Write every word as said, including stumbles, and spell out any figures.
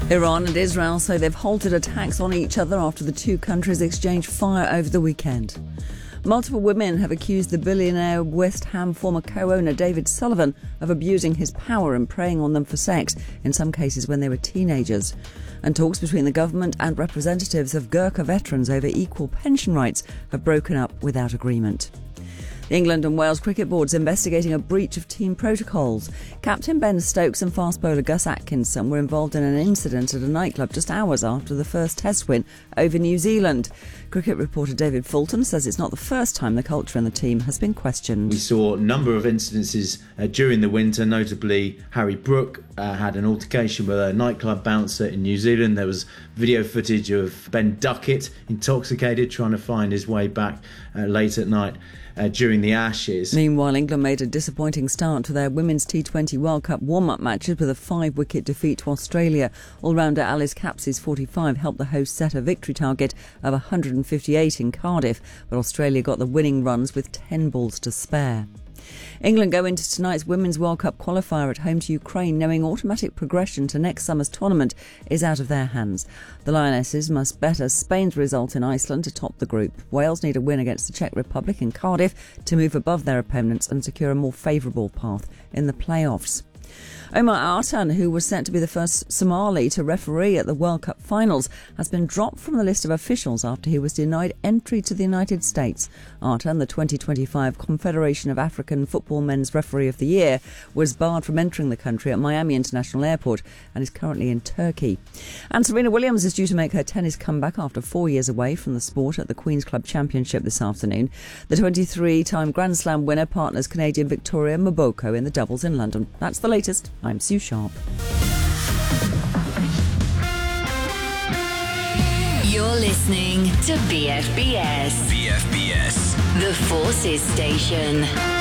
Iran and Israel say they've halted attacks on each other after the two countries exchanged fire over the weekend. Multiple women have accused the billionaire West Ham former co-owner David Sullivan of abusing his power and preying on them for sex, in some cases when they were teenagers. And talks between the government and representatives of Gurkha veterans over equal pension rights have broken up without agreement. The England and Wales Cricket Board's investigating a breach of team protocols. Captain Ben Stokes and fast bowler Gus Atkinson were involved in an incident at a nightclub just hours after the first Test win over New Zealand. Cricket reporter David Fulton says it's not the first time the culture in the team has been questioned. We saw a number of incidences uh, during the winter, notably Harry Brook uh, had an altercation with a nightclub bouncer in New Zealand. There was video footage of Ben Duckett intoxicated trying to find his way back uh, late at night uh, during the Ashes. Meanwhile, England made a disappointing start to their Women's T twenty World Cup warm-up matches with a five-wicket defeat to Australia. All-rounder Alice Capsey's forty-five helped the hosts set a victory target of one hundred fifty-eight in Cardiff, but Australia got the winning runs with ten balls to spare. England go into tonight's Women's World Cup qualifier at home to Ukraine, knowing automatic progression to next summer's tournament is out of their hands. The Lionesses must better Spain's result in Iceland to top the group. Wales need a win against the Czech Republic in Cardiff to move above their opponents and secure a more favourable path in the playoffs. Omar Artan, who was set to be the first Somali to referee at the World Cup finals, has been dropped from the list of officials after he was denied entry to the United States. Artan, the twenty twenty-five Confederation of African Football Men's Referee of the Year, was barred from entering the country at Miami International Airport and is currently in Turkey. And Serena Williams is due to make her tennis comeback after four years away from the sport at the Queen's Club Championship this afternoon. The twenty-three-time Grand Slam winner partners Canadian Victoria Mboko in the doubles in London. That's the latest. I'm Sue Sharp. You're listening to B F B S. B F B S. The Forces Station.